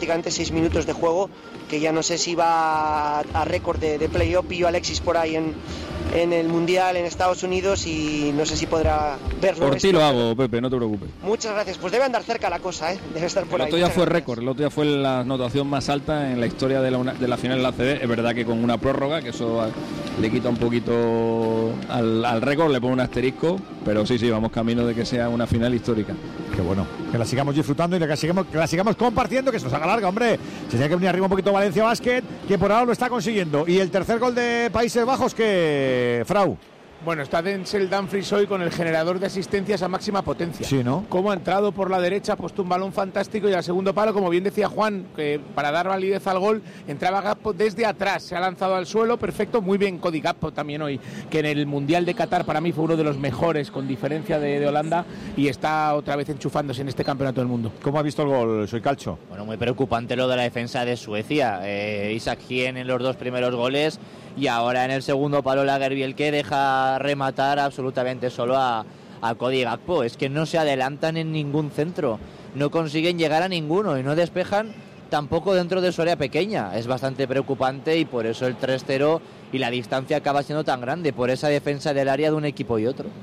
prácticamente 6 minutos de juego, que ya no sé si va a récord de playoff. Pillo a Alexis por ahí en el Mundial en Estados Unidos y no sé si podrá verlo. Por ti lo hago, Pepe, no te preocupes. Muchas gracias. Pues debe andar cerca la cosa, debe estar por ahí. El otro día fue récord, el otro día fue la anotación más alta en la historia de la final de la ACB. Es verdad que con una prórroga, que eso le quita un poquito al récord, le pone un asterisco, pero sí, vamos camino de que sea una final histórica. Qué bueno, que la sigamos disfrutando y que la sigamos compartiendo, que se nos haga larga, hombre. Se tiene que venir arriba un poquito Valencia Basket, que por ahora lo está consiguiendo. Y el tercer gol de Países Bajos, que Frau. Bueno, está Denzel Dumfries hoy con el generador de asistencias a máxima potencia. Sí, ¿no? Cómo ha entrado por la derecha, ha puesto un balón fantástico y al segundo palo, como bien decía Juan, que para dar validez al gol, entraba Gakpo desde atrás, se ha lanzado al suelo, perfecto, muy bien Cody Gakpo también hoy, que en el Mundial de Qatar para mí fue uno de los mejores, con diferencia de Holanda, y está otra vez enchufándose en este campeonato del mundo. ¿Cómo ha visto el gol, Soy Calcho? Bueno, muy preocupante lo de la defensa de Suecia. Isaac Hien en los 2 primeros goles y ahora en el segundo palo Lagerbielke que deja rematar absolutamente solo a Cody Gakpo. Es que no se adelantan en ningún centro, no consiguen llegar a ninguno y no despejan tampoco dentro de su área pequeña. Es bastante preocupante y por eso el 3-0 y la distancia acaba siendo tan grande, por esa defensa del área de un equipo y otro.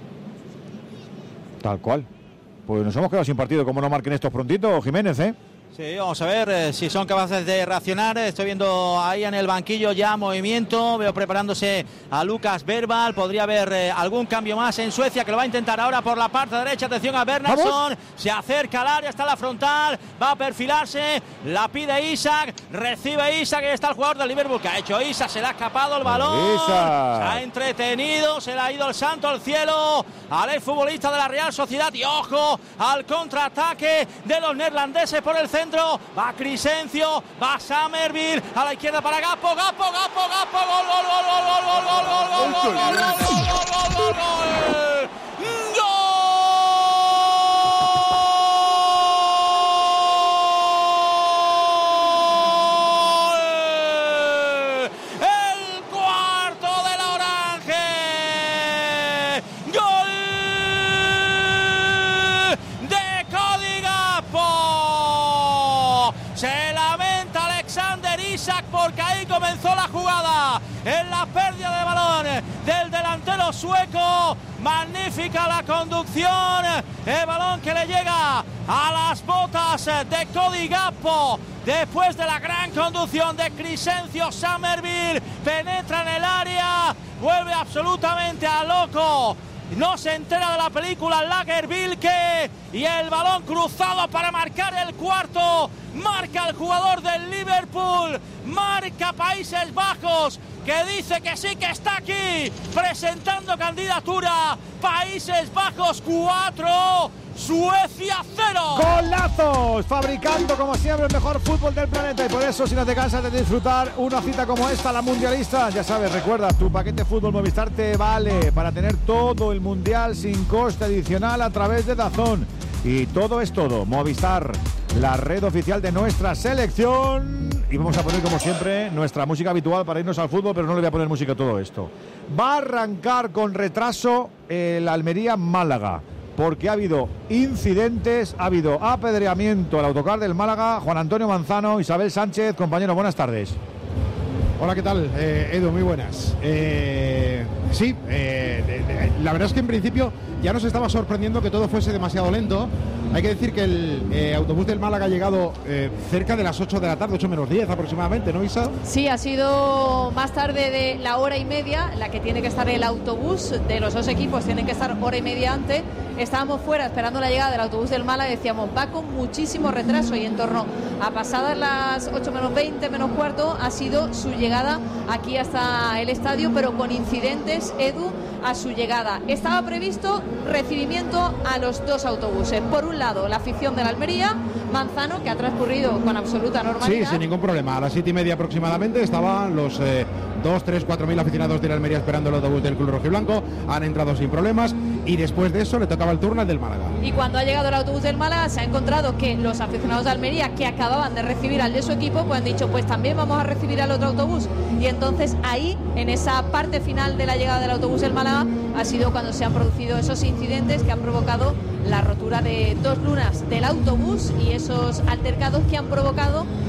Tal cual. Pues nos hemos quedado sin partido. ¿Cómo no marquen estos prontito, Jiménez, Sí, vamos a ver si son capaces de reaccionar. Estoy viendo ahí en el banquillo ya movimiento, veo preparándose a Lucas Verbal. Podría haber algún cambio más en Suecia, que lo va a intentar ahora por la parte derecha. Atención a Bernhardsson, se acerca al área, está la frontal, va a perfilarse, la pide Isaac, recibe Isaac, y está el jugador del Liverpool. Que ha hecho Isaac? Se le ha escapado el balón, se ha entretenido, se le ha ido el santo al cielo al exfutbolista de la Real Sociedad. Y ojo al contraataque de los neerlandeses por el centro. Va Crescencio, va Summerville, a la izquierda para Gakpo, gol, gol, el cuarto de la Orange, gol de Cody Gakpo. Se lamenta Alexander Isak porque ahí comenzó la jugada, en la pérdida de balón del delantero sueco. Magnífica la conducción, el balón que le llega a las botas de Cody Gakpo después de la gran conducción de Crescencio. Summerville penetra en el área, vuelve absolutamente a loco. No se entera de la película Lagerbielke y el balón cruzado para marcar el cuarto. Marca el jugador del Liverpool, marca Países Bajos, que dice que sí, que está aquí presentando candidatura. Países Bajos 4, Suecia 0. ¡Golazos! Fabricando como siempre el mejor fútbol del planeta. Y por eso, si no te cansas de disfrutar una cita como esta, la mundialista, ya sabes, recuerda, tu paquete fútbol Movistar te vale para tener todo el mundial sin coste adicional a través de DAZN. Y todo es todo. Movistar, la red oficial de nuestra selección. Y vamos a poner, como siempre, nuestra música habitual para irnos al fútbol, pero no le voy a poner música a todo esto. Va a arrancar con retraso el Almería-Málaga, porque ha habido incidentes, ha habido apedreamiento al autocar del Málaga. Juan Antonio Manzano, Isabel Sánchez, compañero, buenas tardes. Hola, ¿qué tal? Edu, muy buenas. Sí, la verdad es que en principio ya nos estaba sorprendiendo que todo fuese demasiado lento. Hay que decir que el autobús del Málaga ha llegado cerca de las 8 de la tarde, 8 menos 10 aproximadamente, ¿no, Isa? Sí, ha sido más tarde de la hora y media la que tiene que estar el autobús de los dos equipos, tienen que estar hora y media antes. Estábamos fuera esperando la llegada del autobús del Málaga y decíamos, va con muchísimo retraso, y en torno a pasadas las 8 menos 20, menos cuarto, ha sido su llegada aquí hasta el estadio, pero con incidentes, Edu, a su llegada. Estaba previsto recibimiento a los dos autobuses. Por un lado, la afición de la Almería, Manzano, que ha transcurrido con absoluta normalidad. Sí, sin ningún problema. A las 7:30 aproximadamente estaban los 2, 3, 4.000 aficionados de la Almería esperando el autobús del Club Rojiblanco. Han entrado sin problemas y después de eso le tocaba el turno al del Málaga. Y cuando ha llegado el autobús del Málaga se ha encontrado que los aficionados de Almería, que acababan de recibir al de su equipo, pues han dicho, pues también vamos a recibir al otro autobús. Y entonces ahí, en esa parte final de la llegada del autobús del Málaga, ha sido cuando se han producido esos incidentes que han provocado la rotura de 2 lunas del autobús y esos altercados que han provocado